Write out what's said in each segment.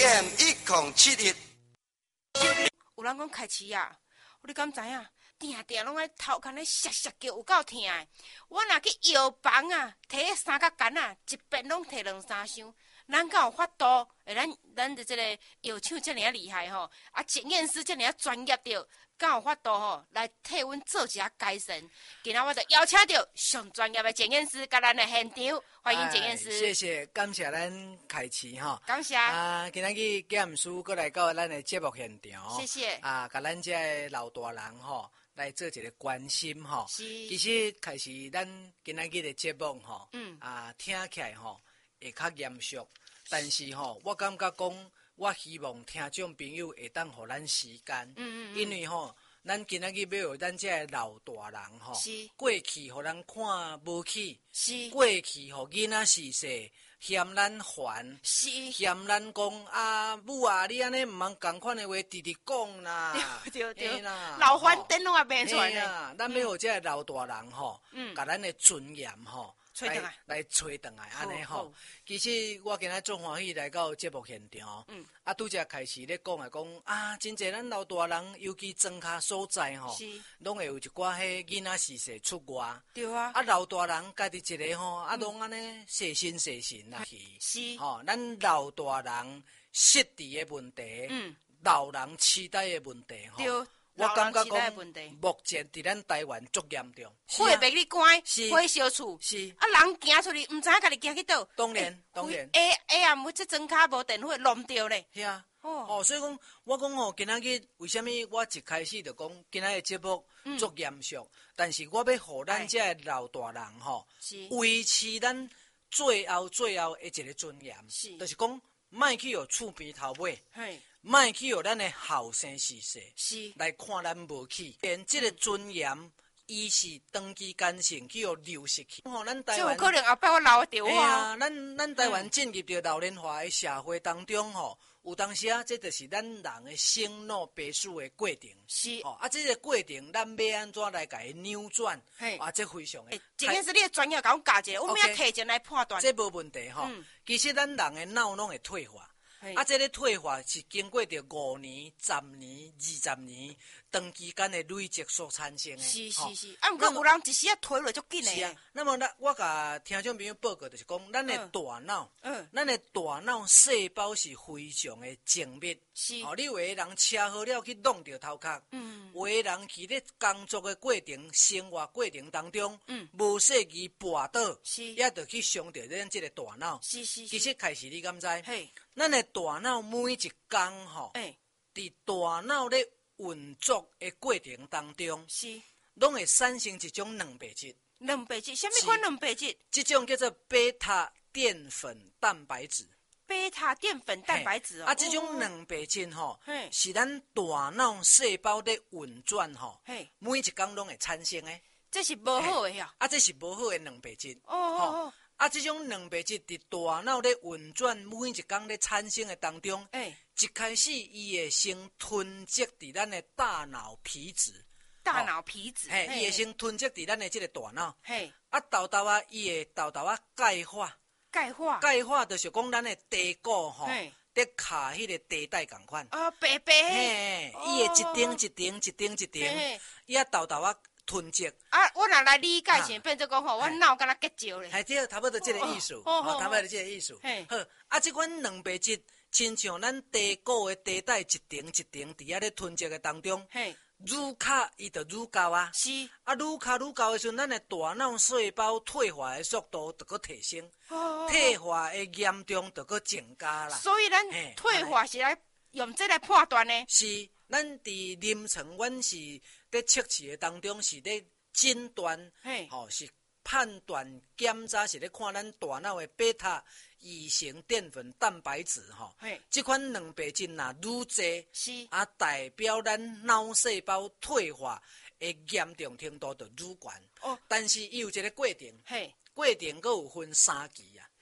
AM1071。 有人讲开市啊，你敢知影？定定拢爱头壳咧削削叫，有够疼的。我若去药房啊，摕迄三角杆啊，一遍拢摕两三箱。咱敢有法度？咱的这个药厂遮尔厉害吼，啊，检验师遮尔专业着，敢有法度吼来替阮做一下改善？今仔我就邀请到上专业的检验师，甲咱的现场，欢迎检验师。 谢谢，感谢咱开市吼。 感谢。 今仔日检师过来到咱的节目现场。 谢谢。 甲咱这的老大人吼来做一个关心吼。 是。 其实开始咱今仔日的节目吼，听起来吼会较严肃，但是吼我感觉讲，我希望听众朋友会当互咱时间，因为吼。咱今仔日要有咱这个老大人吼，过去互咱看无起，过去互囡仔时势嫌咱烦，嫌咱讲啊母啊，你安尼毋通共款的话直直讲啦， 对啦，老翻灯拢也变出来啦。咱要有这个老大人吼，甲咱的尊严吼。来吹转来，安尼吼。其实我今仔做欢喜来到节目现场，拄则开始咧讲啊，真侪咱老大人，尤其庄脚所在吼，拢会有一寡迄囡仔时势出外。 对啊。 啊，老大人家己一个吼，拢安尼细心啦去。 是。 吼，咱老大人失智的问题，老人痴呆的问题吼。对。我感觉讲，目前伫咱台湾足严重， 火被你关，火烧厝， 是啊，人行出去，毋知影家己行去倒。 当然。 暗这装卡无电火，弄掉咧。 是啊。所以讲，我讲吼，今仔日为虾米我一开始就讲，今仔日节目足严肃，但是我要互咱这老大人吼，维持咱最后的一个尊严，就是讲，莫去互厝边头尾。莫去互咱的后生时势来看咱无起，连这个尊严，伊是长期间性去互流失去。咱台湾， 有可能后摆我老着我。 咱台湾进入到老龄化的社会当中吼，有当时这就是咱人的生老病死的过程。 是。 这个过程咱要安怎来甲伊扭转？这非常的。 今天是你的专业，甲阮教一下，我们要提前来判断。 这无问题吼。其实咱人的脑拢会退化。这个退化是经过着5年、10年、20年长期间的累积所产生的。 是。毋过有人一时退落足紧的。 是啊。那么我甲听众朋友报告就是讲，咱的大脑，咱的大脑细胞是非常的精密。 是。 你有的人车好了去弄着头壳，有的人去咧工作的过程、生活过程当中，无细机绊倒，也着去伤着咱这个大脑。 是。 其实开始你敢知？咱的大脑每一天吼，伫大脑咧运作的过程当中，拢会产生一种蛋白质。 蛋白质，什么款蛋白质？ 这种叫做贝塔淀粉蛋白质。 贝塔淀粉蛋白质这种蛋白质吼，是咱大脑细胞咧运转吼，每一天拢会产生的。 这是无好的呀。 这是无好的蛋白质。这种蛋白质伫大脑咧运转，每一天咧产生的当中，一开始伊会先囤积伫咱的大脑皮质。 大脑皮质， 伊会先囤积伫咱的这个大脑。豆豆啊，伊会豆豆啊钙化。钙化就是讲咱的地骨吼，伫卡迄个地带共款。 白白。 伊会一丁，伊豆豆啊。囤积我若来理解先，变做讲吼，我脑敢若结石咧。 对，差不多这个意思，差不多这个意思。好，这款蛋白质，亲像咱地骨的地带一丁伫遐咧囤积的当中，愈卡伊就愈高啊。 是。 愈卡愈高的时候，咱的大脑细胞退化的速度就搁提升，退化的严重就搁增加啦。 所以咱退化是来用这来判断呢？ 是。咱伫临床，阮是在测试的当中，是咧诊断，是判断检查，是咧看咱大脑的贝塔异型淀粉蛋白质，这款蛋白质若愈济，代表咱脑细胞退化的严重程度就愈悬。但是伊有一个过程，过程阁有分3期啊。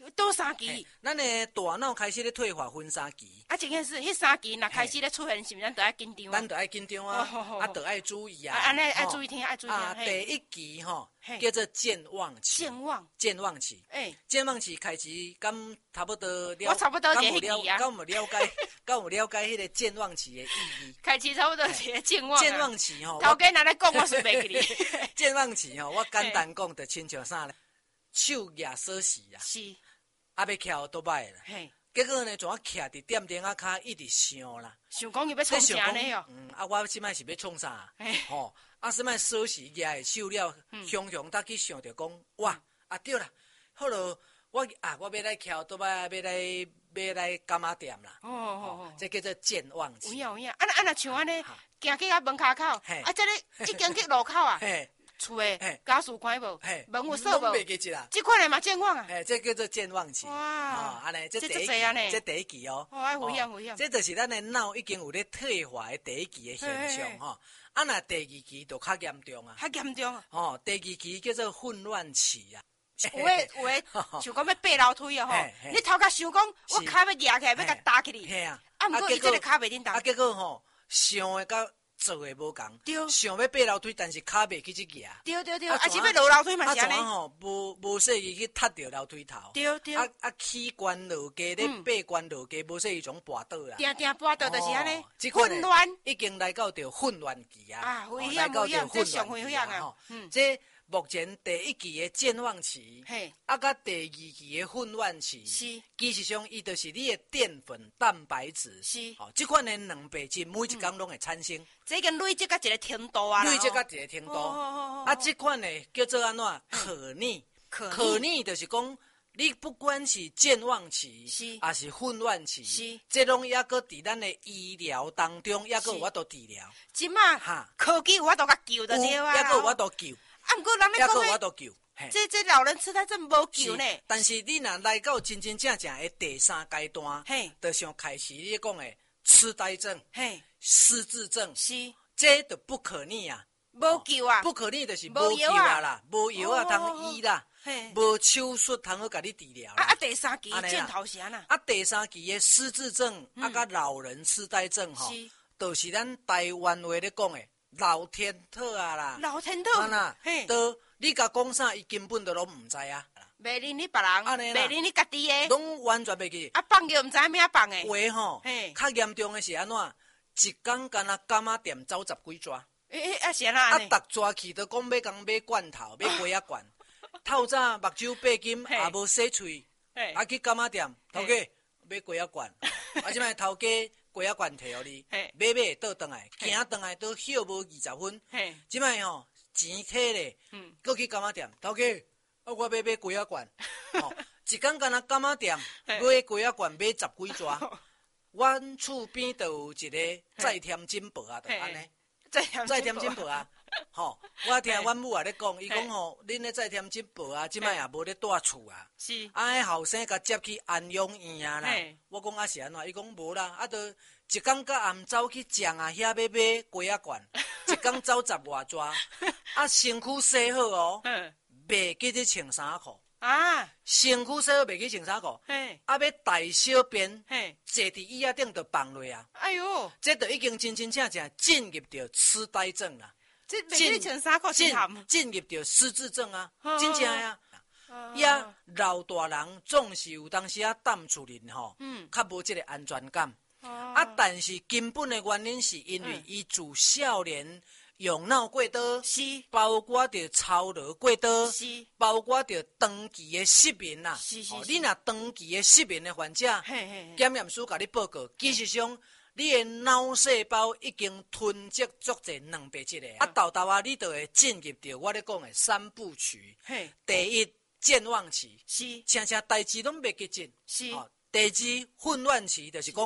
多3期。 咱的大脑开始咧退化分3期。 啊，一件事，迄3期若开始咧出现，是毋是咱就爱紧张啊？ 咱就爱紧张啊，就爱注意啊。 安尼爱注意听，爱注意听。 啊，第一期吼叫做健忘期。健忘期。健忘期开始，敢差不多了。 我差不多第一期啊。 敢有了解？敢有了解迄个健忘期的意义？ 开始差不多一个健忘。 健忘期吼， 头家若咧讲，我是袂记哩。 健忘期吼，我简单讲，就亲像啥咧？手举锁匙啊。是。啊，要翘倒摆啦。结果呢，怎啊徛伫点点啊骹一直想啦， 想讲伊要创啥呢哦？ 啊，我即摆是要创啥？吼，啊，什么锁匙举的手了，雄雄搭去想着讲，哇，啊对啦，好咯，我要来翘倒摆，要来干嘛店啦？哦，这叫做健忘期。 有影，啊若像安尼，行去啊门口口，啊，这里一经去路口啊。厝诶，家属关无，门有锁无？ 拢袂记一啦。 这款诶嘛健忘啊。 这叫做健忘期。哇，安尼，这第一期哦。 爱危险。 这就是咱的脑已经有咧退化的第一期的现象吼。啊，那第二期就较严重啊。 较严重啊。 哦，第二期叫做混乱期啊。 有诶，想讲要爬楼梯啊吼，你头壳想讲我脚要举起来，要甲搭起哩。啊，毋过伊这个脚袂顶动。 啊，结果吼，想诶甲做诶无共，想要爬楼梯，但是脚袂去去举。 对，啊是要落楼梯嘛是安尼。 吼，无说伊去踢着楼梯头。对。啊，起关落街咧，爬关落街，无说伊种跋倒啦。 定跋倒就是安尼。混乱。 已经来到着混乱期啊。 啊，危险，这上危险啊。 这目前第一期的健忘期，啊，甲第二期的混乱期，其实上伊就是你的淀粉、蛋白质，这款的两白质每一天拢会产生。 这个累积到一个程度啊， 累积到一个程度。啊，这款的叫做安怎？可逆。可逆就是讲，你不管是健忘期，还是混乱期，这拢抑搁伫咱的医疗当中，抑搁有法度治疗。 即马科技有法度甲救就对啊。 抑搁有法度救。 啊，毋过人咧讲迄，这老人痴呆症无救呢。 但是你若来到真正的第3阶段，就像开始你讲的痴呆症、失智症，这就不可逆啊， 无救啊， 不可逆就是无救啊啦，无药啊通医啦，无手术通好甲你治疗。 啊，第3期箭头啥呐？ 啊，第3期的失智症啊，甲老人痴呆症吼，就是咱台湾话咧讲的。老天特啊啦， 老天特， 都你甲讲啥，伊根本都拢唔知啊。 袂理你别人，袂理你家己的， 拢完全袂记。 啊，放叫唔知咩放的。 话吼，较严重的是安怎？一天干那柑仔店走10几抓。 啊是安那？ 逐抓去都讲要讲买罐头，买鸡仔罐。透早目睭八金也无洗喙，啊去柑仔店，头家买鸡仔罐，啊即摆头家。鸡仔罐摕互你，买倒转来，行转来都歇无20分。即摆吼钱摕咧，搁去柑仔店，头家，啊我要买鸡仔罐，一天干那柑仔店买鸡仔罐买10几抓。阮厝边就有一个在添金箔啊，就安尼，在添金箔啊。吼，我听阮母也咧讲，伊讲吼，恁咧在添金箔啊，即摆也无咧住厝啊。是。啊，迄后生甲接去安养院啊啦。我讲啊是安怎？伊讲无啦，啊，都一天到暗走去酱啊遐要买鸡仔罐，一天走10外抓，啊，身躯洗好哦，袂记得穿衫裤。啊，身躯洗好袂记穿衫裤。啊，要大小便，坐伫椅仔顶就放落啊。哎哟，这就已经真正进入到痴呆症啦。进入到失智症啊，真正啊，呀老大人总是有当时啊胆处理吼，较无这个安全感。啊，但是根本的原因是因为伊自少年用脑过多，包括着操劳过多，包括着长期的失眠啦。你若长期的失眠的患者，检验师甲你报告，其实上。你的脑细胞已经囤积足侪蛋白质的，啊，豆豆啊，你就会进入到我咧讲的3部曲。第一，健忘期，常常代志拢袂记进。是。第二，混乱期，就是讲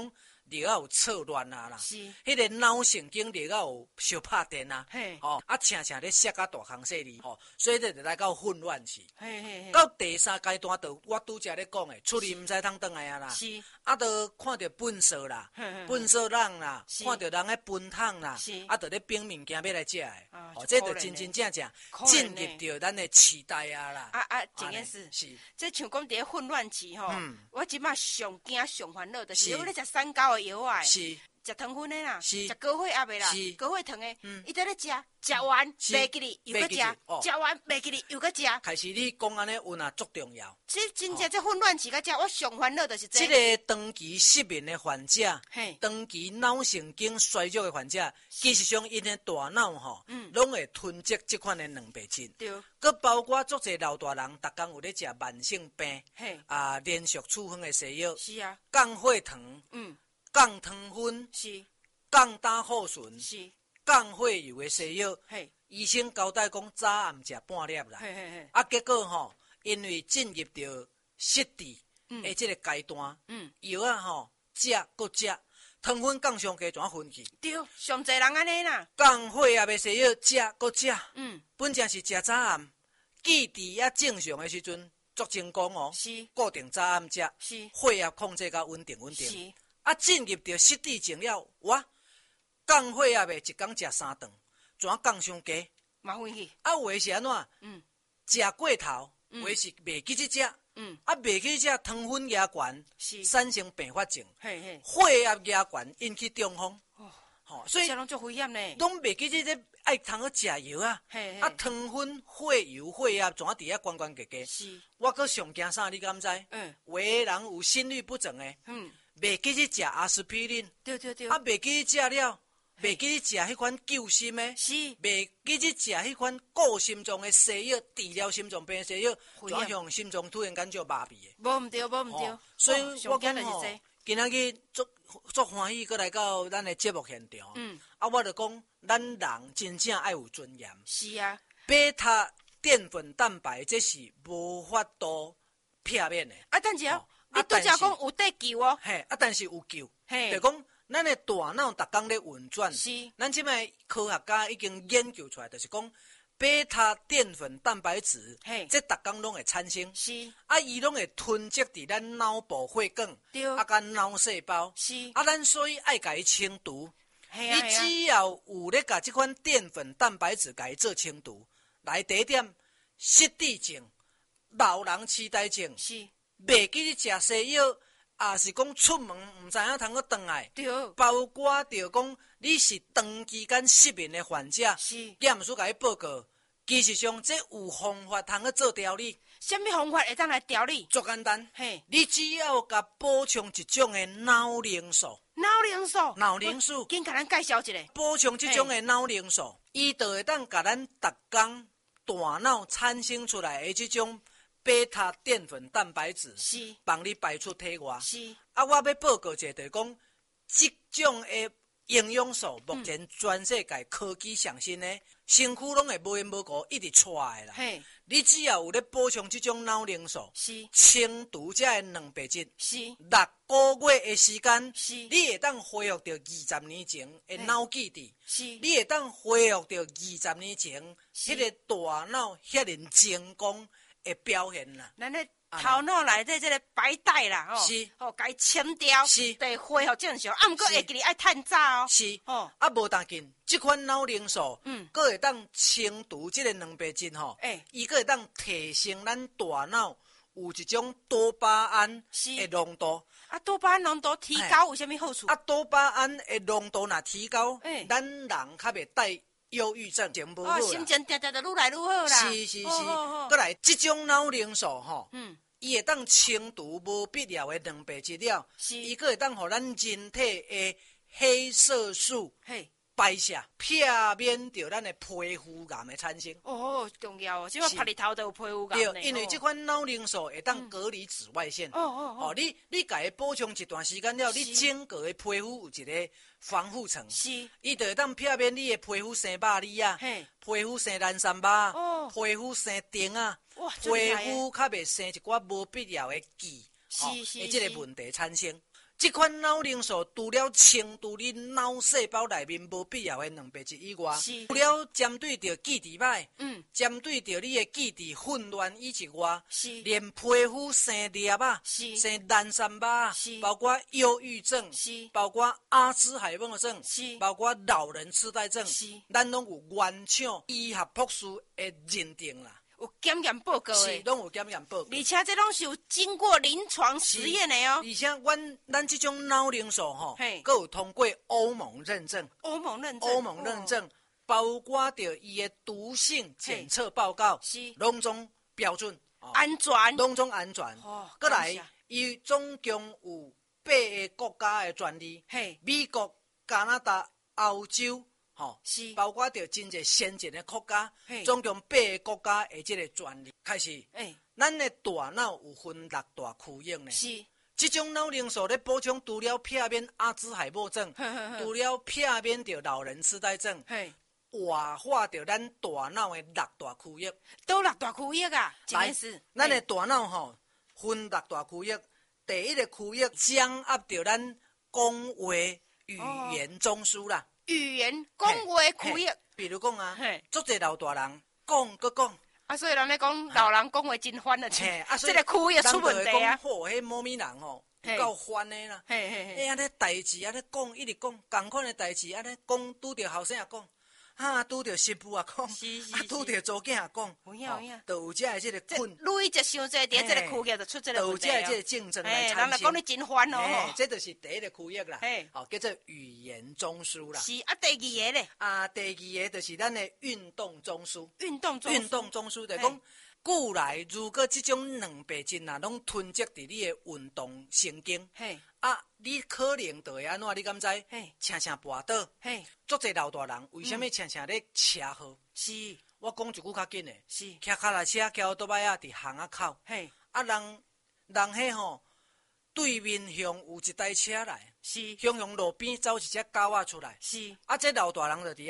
就要有错乱啊啦， 是， 迄个脑神经就要有小拍电啊， 嘿， 常常咧摔啊大项细哩，所以就来到混乱期。 嘿嘿嘿， 到第3阶段，就我拄则咧讲诶，出去毋知通转来啊啦， 是， 就看到粪扫啦，粪扫人啦，看到人咧粪桶啦，就咧冰物件要来食诶，这就真真正正进入到咱的时代啊啦。 这件事是， 这像讲伫混乱期吼，我即马上惊上烦恼，就是我咧食三高的药啊， 是。 食糖分的啦， 食高血压的啦，高血糖的，伊在咧食，食完袂记哩，又搁食，食完袂记哩，又搁食。 开始你讲安尼有哪足重要？ 这真正这混乱期甲这，我上烦恼就是这个长期失眠的患者， 嘿， 长期脑神经衰弱的患者，其实上因的大脑吼，拢会囤积这款的蛋白质。 对， 佮包括足侪老大人，逐工有咧食慢性病， 嘿， 连续处方的西药， 是啊， 降血糖，降糖分， 是， 降胆固醇， 是， 降血油的西药， 嘿， 医生交代讲早暗食半粒啦， 嘿嘿嘿， 结果吼，因为进入到失智的这个阶段，药食搁食，糖分降上加全分去。 对，上侪人安尼啦， 降血压的西药食搁食，本正是食早暗，记忆也正常的时阵足成功哦， 是， 固定早暗食， 是， 血压控制较稳定， 是。 进入到失智症了，哇，降血压的一天食3顿，全降上加， 麻烦去。 有的是安怎？食过头，有的是袂记去食，袂记食糖分压悬，产生并发症，血压压悬引起中风。 所以这拢足危险呢。 拢袂记这爱通去食药啊，糖分、血油、血压全伫遐关关结结。 是， 我搁上惊啥？你敢知？有的人有心律不整的。袂记去食阿司匹林， 对对对， 袂记去食了，袂记去食迄款救心的， 是， 袂记去食迄款固心脏的西药，治疗心脏病的西药，转向心脏突然间就麻痹的。 无毋对，无毋对。 所以我讲吼，今仔日足欢喜，搁来到咱的节目现场。我就讲，咱人真正爱有尊严。 是啊， 贝塔淀粉蛋白这是无法度避免的。 但是你拄则讲有得救哦， 但是有救，就讲咱的大脑逐工咧运转， 是， 咱即摆科学家已经研究出来，就是讲贝塔淀粉蛋白质，这逐工拢会产生， 是， 伊拢会囤积伫咱脑部血管， 对， 甲脑细胞， 是， 咱所以爱甲伊清除，你只要有咧甲即款淀粉蛋白质甲伊做清除，来第一点，失智症、老人痴呆症， 是。 袂记去食西药，也是讲出门毋知影通去转来，包括着讲你是长期间失眠的患者，验书甲伊报告，其实上这有方法通去做调理。 什么方法会当来调理？ 足简单，你只要甲补充一种的脑凝素。脑凝素， 紧甲咱介绍一下。 补充这种的脑凝素，伊就会当甲咱逐工大脑产生出来的这种贝塔淀粉蛋白质， 是帮你排出体外。 是我要报告一下，就是讲这种的营养素，目前全世界科技上新的，身躯拢会无缘无故一直出来啦。你只要有咧补充这种脑凝素， 是清除这的蛋白质， 是 6个月的时间， 是你会当恢复到20年前的脑记忆， 是你会当恢复到20年前迄个大脑遐尼成功的表现啦。 咱咧头脑内底这个白带啦， 是该清掉， 是得恢复正常。毋过会记哩爱趁早哦。 是无当紧，这款脑凝素，佫会当清除这个蛋白质伊佫会当提升咱大脑有一种多巴胺的浓度。 多巴胺浓度提高有啥物好处？ 多巴胺的浓度若提高，咱人较袂带忧郁症，情无好啦。 心情定定就愈来愈好啦。 是。再来，这种脑凝素伊会当清除无必要的蛋白质了，伊佫会当互咱人体的黑色素排泄，避免着咱的皮肤癌的产生。 重要哦，即摆晒日头都有皮肤癌呢。对，因为这款脑凝素会当隔离紫外线。你甲伊补充一段时间了，你整个的皮肤有一个防护层，伊就会当避免你的皮肤生肉粒啊，皮肤生烂三疤，皮肤生钉啊，皮肤较袂生一寡无必要的痣，的这个问题产生。 这款脑凝素除了清除你脑细胞内面无必要的蛋白质以外，除了针对着记忆歹，针对着你的记忆混乱以及外，连皮肤生裂啊，生烂三疤，包括忧郁症，包括阿兹海默症，包括老人痴呆症，咱拢有原厂医学博士的认定啦。 有检验报告的， 是拢有检验报告， 而且这拢是有经过临床实验的哦。 而且咱这种脑凝素吼，还有通过欧盟认证，欧盟认证，包括着伊的毒性检测报告，拢总标准， 安全， 拢总安全。过来，伊总共有8个国家的专利，美国、加拿大、欧洲。包括着真侪先进的国家，总共8个国家的这个专利开始。咱的大脑有分6大区域呢。这种脑凝素咧补充，除了避免阿兹海默症，除了避免着老人痴呆症，活化着咱大脑的6大区域。 都6大区域啊？ 来，咱的大脑吼分6大区域，第一个区域掌握着咱讲话语言中枢啦。 语言讲话区域， 比如讲啊，足侪老大人讲搁讲， 所以人咧讲老人讲话真烦啊，这个区域出问题啊。 嚯，迄某咪人吼，够烦的啦。安尼代志安尼讲，一直讲，同款的代志安尼讲，拄着后生也讲，拄着媳妇也讲，拄着祖囝也讲，有影，都有这个困。 累就伤济，伫这个区域就出这个问题啊。有这个竞争来产生。 人来讲你真烦哦。 这就是第一个区域啦，叫做语言中枢啦。 是啊，第二个咧？ 第二个就是咱的运动中枢。 运动中枢就讲。古来，如果这种蛋白质拢囤积伫你的运动神经，你可能就会安怎？你敢知？常常跋倒，足侪老大人为什么常常咧车祸？ 是， 我讲一句较紧的， 是， 骑脚踏车、骑奥多摆伫巷仔口，人迄吼对面向有一台车来， 是， 向路边走一只狗仔出来， 是， 这老大人就伫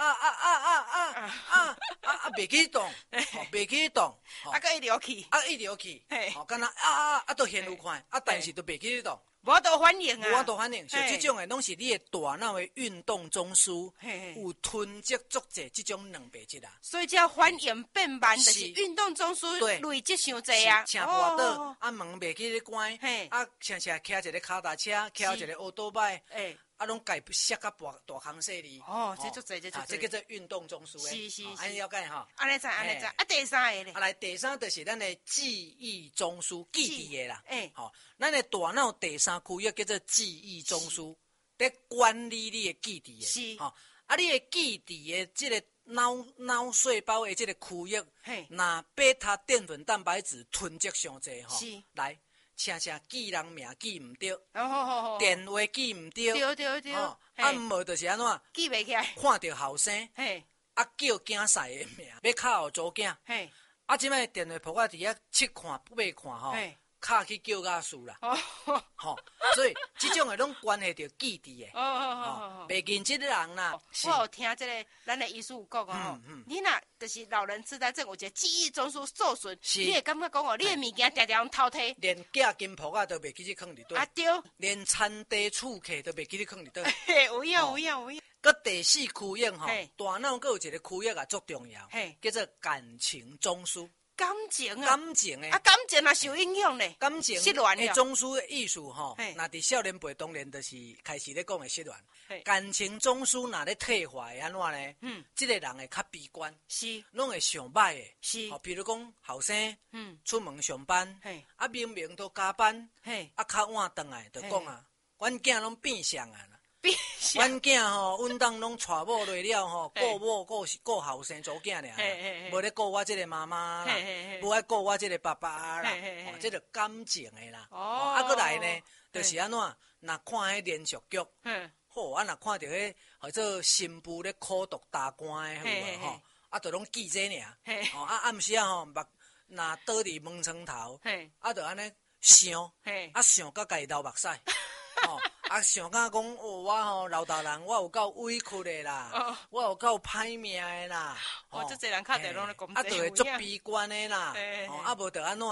袂起动，袂起动， 佮一直去， 一直去，敢若都现有看，但是都袂起动， 无度反应啊， 无度反应，像这种的拢是你的大脑的运动中枢有囤积足侪这种蛋白质啊， 所以只要反应变慢，就是运动中枢累积伤济啊， 车跋倒，门袂起咧关，常常骑一个脚踏车，骑一个奥多摆，拢家摔甲大坑细哩。 这足济， 这叫做运动中枢诶。 是， 安尼了解哈？ 安尼知。第三个咧？ 来，第三就是咱的记忆中枢，记忆的啦。咱的大脑第三区域叫做记忆中枢，在管理你的记忆的。 是。 你的记忆的这个脑细胞的这个区域，那贝塔淀粉蛋白质囤积上济是。 来。常常记人名记唔对，电话记唔对，无就是安怎记袂起来， 看到后生，叫囝婿的名，要敲后祖囝，即摆电话簿仔伫遐7看8看吼，敲去叫家事啦，所以即种的拢关系到记忆的，袂认真的人啦。 我有听这个咱的医师有讲哦，你若就是老人痴呆症，有一个记忆中枢受损，你会感觉讲哦，你的物件常常偷摕， 连寄金铺仔都袂记去放伫倒， 对， 连餐地厝客都袂记去放伫倒， 有影。 佮第四区域吼，大脑佮有一个区域也足重要，叫做感情中枢。 感情啊， 感情诶， 感情也受影响咧， 感情失恋了。 中枢的意思吼，那伫少年辈当然就是开始咧讲的失恋。感情中枢那咧退化的安怎咧？这个人会较悲观， 是， 拢会想歹的。 是， 比如讲后生，出门上班，明明都加班，较晚回来就讲啊，阮囝拢变相啊。阮囝吼，阮当拢娶某落了吼，顾某顾后生祖囝尔，无咧顾我这个妈妈啦，无爱顾我这个爸爸啦，这个感情的啦。过来呢，就是安怎？若看迄连续剧，若看到迄或者新妇咧苦读大官的有无？就拢记这尔。暗时吼，目若倒伫门床头，就安尼想，想到家己流目屎。想甲讲我吼老大人，我有够委屈的啦，我有够歹命的啦。 这侪人敲电拢咧讲， 就会足悲观的啦。无就安怎？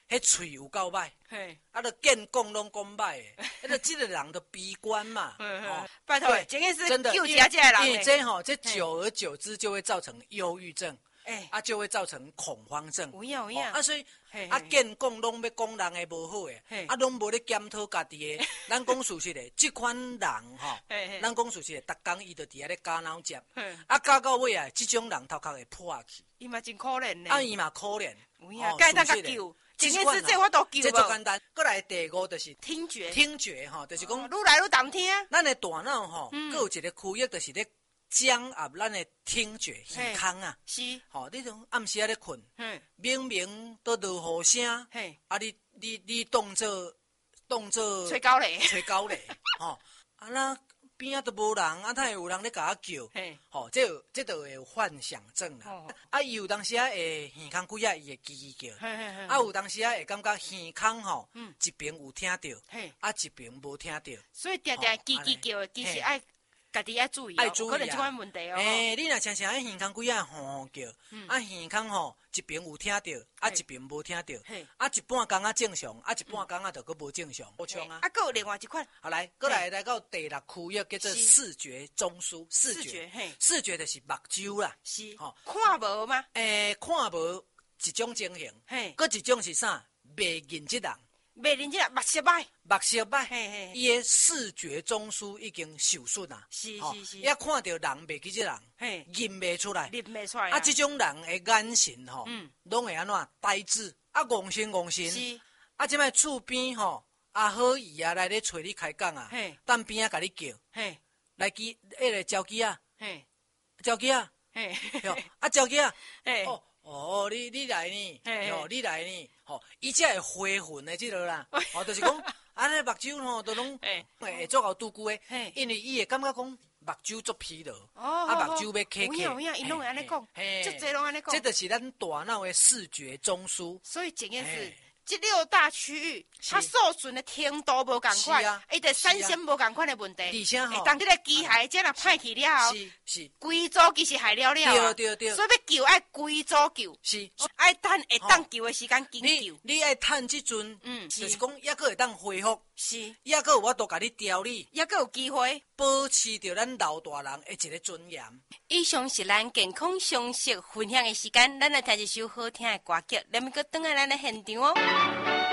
迄嘴有够歹， 嘿， 啊，都见讲拢讲歹的，迄个这个人的悲观嘛， 拜托，真的是真的， 救家这人， 因为这久而久之就会造成忧郁症，就会造成恐慌症， 有影， 所以见讲拢要讲人的无好的，拢无咧检讨家己的，咱讲事实的，这款人咱讲事实的，逐工伊就伫遐咧加脑接，加到尾啊，这种人头壳会破去， 伊嘛真可怜呢， 伊嘛可怜， 有影，该当甲救。真的是这我都救无。 这最简单。过来第五就是听觉， 就是讲愈来愈重听。 咱的大脑佫有一个区域，就是咧掌握咱的听觉耳孔啊。 是。 你种暗时咧困，明明都落雨声，你当做吹狗嘞， 那边仔都无人，哪会有人咧甲我叫？这就会有幻想症啦。伊有当时会耳孔鬼伊会叽叽叫，有当时会感觉耳孔一边有听到，一边无听到。 所以常常叽叽叫，其实爱家己爱注意，可能这款问题哦。 你若常常耳孔鬼吼叫，耳孔一边有听到，一边无听到，一半工正常，一半工就佫无正常，好像啊。 佫有另外一款， 好来到第六区域叫做视觉中枢，视觉就是目睭啦， 是，看无吗？ 看无一种情形，佫一种是啥？袂认识人。 袂认识人，目色歹， 伊的视觉中枢已经受损啦。 是， 一看到人袂记这人，认袂出来。这种人的眼神拢会安怎呆滞，戆神。是，即摆厝边好姨来咧找你开讲啊，等边甲你叫，来记迄个招机啊，招机啊，招机啊，你来呢？你来呢？伊才会回魂的即落啦。就是讲，安尼目睭都拢会做到拄久的，因为伊会感觉讲目睭做疲劳，目睭要开开。 有影，伊拢会安尼讲，足侪拢安尼讲。 这就是咱大脑的视觉中枢。 所以真的是。这6大区域，它受损的程度无共款，伊得产生无共款的问题。 而且当这个机械这样歹去了后，规组其实害了啊。 对。 所以要救爱规组救， 是爱等会当救的时间紧救。 你爱趁这阵，就是讲抑佫会当恢复， 是抑佫有法度甲你调理， 抑佫有机会保持着咱老大人的一个尊严。 以上是咱健康常识分享的时间，咱来听一首好听的歌曲，咱们佫转来咱的现场哦。